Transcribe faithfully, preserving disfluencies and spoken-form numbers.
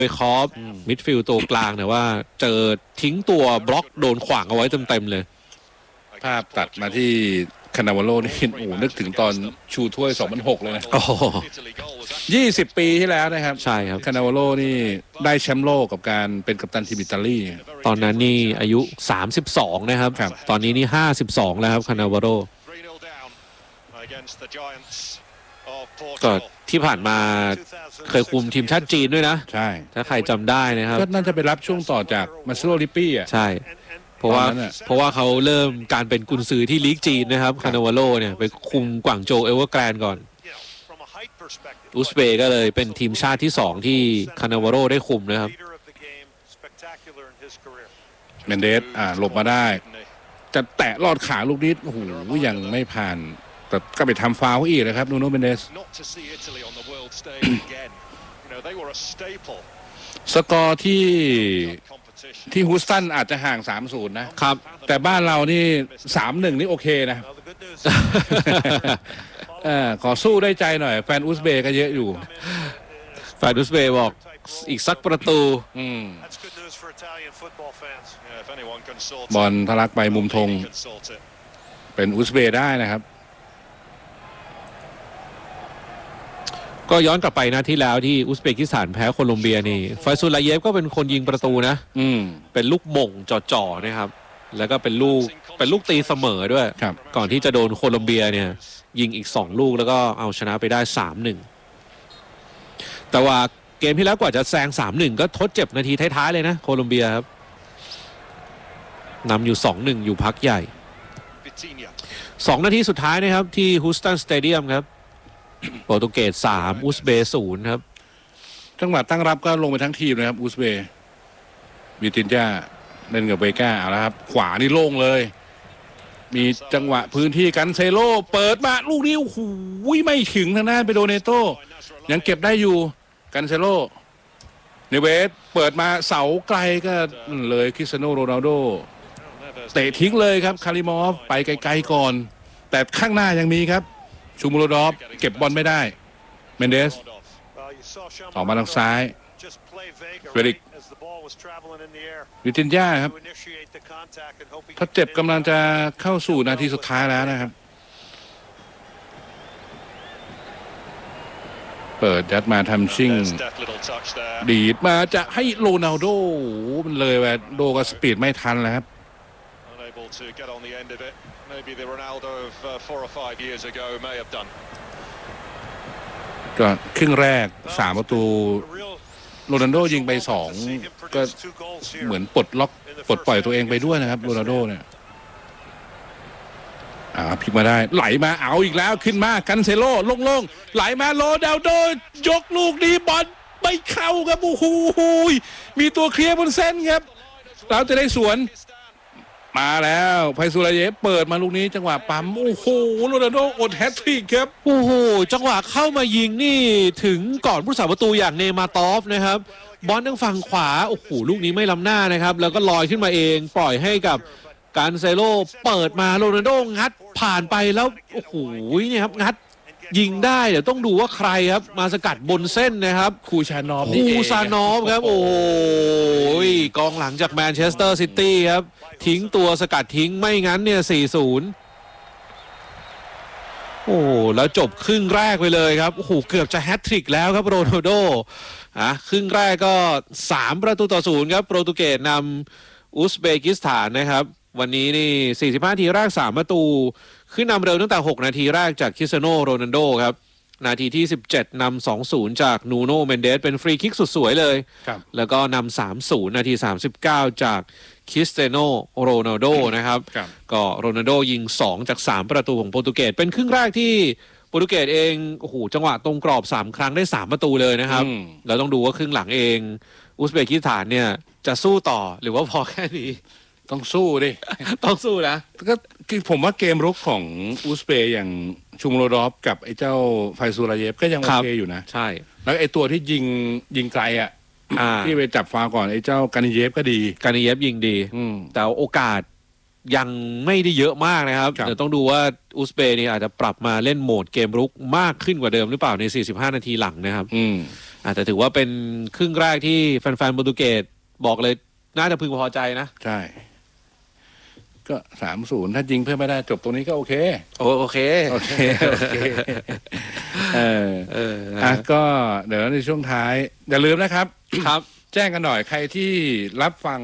ไปคอฟมิดฟิลด์ตัวกลางเนี่ยว่าเจอทิ้งตัวบล็อกโดนขวางเอาไว้เต็มๆเลยภาพตัดมาที่คานาวาโลนี่โอ้นึกถึงตอนชูถ้วยสองพันหกเลยนะโอ้ยี่สิบปีที่แล้วนะครับใช่ครับคานาวาโลนี่ได้แชมป์โลกกับการเป็นกัปตันทีมอิตาลีตอนนั้นนี่อายุสามสิบสองนะครับตอนนี้นี่ห้าสิบสองแล้วครับคานาวาโลก็ที่ผ่านมาเคยคุมทีมชาติจีนด้วยนะใช่ถ้าใครจำได้นะครับก็น่าจะไปรับช่วงต่อจากมาซิโรลิปี้อ่ะใช่เพราะว่าเพราะว่าเขาเริ่มการเป็นกุนซือที่ลีกจีนนะครับคานาวาโลเนี่ยไปคุมกวางโจวเอเวอร์แกรนด์ก่อนอุซเบย์ก็เลยเป็นทีมชาติที่สองที่คานาวาโลได้คุมนะครับเมนเดสอ่าหลบมาได้จะแตะลอดขาลูกนี้โอ้โหยังไม่ผ่านแต่ก็ไปทำฟาวล์อีกนะครับนูโน่เมนเดสสกอร์ที่ที่ฮูสตันอาจจะห่าง สามศูนย์ นะครับแต่บ้านเรานี่ สามหนึ่ง นี่โอเคนะเออขอสู้ได้ใจหน่อยแฟนอุซเบย์ก็เยอะอยู่แฟนอุซเบย์บอกอีกสักประตูอืมบอลทะลักไปมุมธงเป็นอุซเบย์ได้นะครับก็ย้อนกลับไปนะที่แล้วที่อุซเบกิสถานแพ้โคลอมเบียนี่ฟาซูลาเยฟก็เป็นคนยิงประตูนะอืมเป็นลูกหม่งจ่อๆนะครับแล้วก็เป็นลูกเป็นลูกตีเสมอด้วยก่อนที่จะโดนโคลอมเบียเนี่ยยิงอีกสองลูกแล้วก็เอาชนะไปได้ สามหนึ่ง แต่ว่าเกมที่แล้วกว่าจะแซง สามหนึ่ง ก็ทดเจ็บนาทีท้ายๆเลยนะโคลอมเบียครับนำอยู่ สองหนึ่ง อยู่พักใหญ่สองนาทีสุดท้ายนะครับที่ฮูสตันสเตเดียมครับโปรตุเกสสามอุซเบย์ศูนย์ครับจังหวะตั้งรับก็ลงไปทั้งทีมนะครับอุซเบย์บิตินญ่าเล่นกับเบก้าเอาละครับขวานี่โล่งเลยมีจังหวะพื้นที่กันเซโลเปิดมาลูกนี้โอ้โหไม่ถึงทางด้านไปโดเนโต้ยังเก็บได้อยู่กันเซโลเนเวสเปิดมาเสาไกลก็เลยคริสเตียโนโรนัลโดเตะทิ้งเลยครับคาริมอฟไปไกลๆก่อนแต่ข้างหน้ายังมีครับชูมูโรดอฟเก็บบอลไม่ได้เมนเดสออกมาทางซ้ายเฟริกวิตินญ่าครับเขาเจ็บกำลังจะเข้าสู่นาทีสุดท้ายแล้วนะครับเปิดยัดมาทำชิ่งดีดมาจะให้โรนัลโดมันเลยไปโดกับสปีดไม่ทันแล้วครับก็ครึ่งแรกสามประตูโรนัลโดยิงไปสองก็เหมือนปลดล็อกปลดปล่อยตัวเองไปด้วยนะครับโรนัลโดเนี่ยอ่าพลิกมาได้ไหลมาเอาอีกแล้วขึ้นมากันเซโลโล่งๆไหลมาโรนัลโดยกลูกนี้บอลไม่เข้าครับโอ้โหมีตัวเคลียร์บนเส้นครับเราจะได้สวนมาแล้วไพซูลาเยฟเปิดมาลูกนี้จังหวะปั๊มโอ้โหโรนัลโดอดแฮตทริกครับโอ้โหจังหวะเข้ามายิงนี่ถึงก่อนผู้สาประตูอย่างเนมาตอฟนะครับบอลทางฝั่งขวาโอ้โหลูกนี้ไม่ล้ำหน้านะครับแล้วก็ลอยขึ้นมาเองปล่อยให้กับการเซโลเปิดมาโรนัลโดงัดผ่านไปแล้วโอ้โหนี่ครับงัดยิงได้เดี๋ยวต้องดูว่าใครครับมาสกัดบนเส้นนะครับคูชานอฟคูซานอฟครับโอ้ยกองหลังจากแมนเชสเตอร์ซิตี้ครับทิ้งตัวสกัดทิ้งไม่งั้นเนี่ย สี่ศูนย์ โอ้แล้วจบครึ่งแรกไปเลยครับโอ้โหเกือบจะแฮตทริกแล้วครับโรนัลโดอ่ะครึ่งแรกก็สามประตูต่อศูนย์ครับโปรตุเกสนำอุซเบกิสถานนะครับวันนี้นี่สี่สิบห้านาทีแรกสามประตูขึ้นนำเร็วตั้งแต่หกนาทีแรกจากคริสเตียโนโรนัลโดครับนาทีที่สิบเจ็ดนำ สองศูนย์ จากนูโน่เมนเดสเป็นฟรีคิกสุดสวยเลยแล้วก็นำ สามศูนย์ นาทีสามสิบเก้าจากคริสเตียโนโรนัลโดนะครับก็โรนัลโดยิงสองจากสามประตูของโปรตุเกสเป็นครึ่งแรกที่โปรตุเกสเองโอ้โหจังหวะตรงกรอบสามครั้งได้สามประตูเลยนะครับแล้วต้องดูว่าครึ่งหลังเองอุซเบกิสถานเนี่ยจะสู้ต่อหรือว่าพอแค่นี้ต้องสู้ดิต้องสู้นะก็คือผมว่าเกมรุกของอุซเบย์อย่างชูมโรดอฟกับไอ้เจ้าไฟซูลาเยฟก็ยังโอเคอยู่นะใช่แล้วไอ้ตัวที่ยิงยิงไกลอ่ะที่ไปจับฟาวก่อนไอ้เจ้ากานิเยฟก็ดีกานิเยฟยิงดีแต่โอกาสยังไม่ได้เยอะมากนะครับครับเดี๋ยวต้องดูว่าอุซเบย์นี่อาจจะปรับมาเล่นโหมดเกมรุกมากขึ้นกว่าเดิมหรือเปล่าในสี่สิบห้านาทีหลังนะครับอืมอาจจะถือว่าเป็นครึ่งแรกที่แฟนๆโปรตุเกสบอกเลยน่าจะพึงพอใจนะใช่ ก็สามศูนย์ถ้ายิงเพื่อไม่ได้จบตรงนี้ก็โอเคโอโอเคโอเค โอเค เออเอออ่ะก็เดี๋ยวในช่วงท้าย อย่าลืมนะครับครับแจ้งกันหน่อยใครที่รับฟัง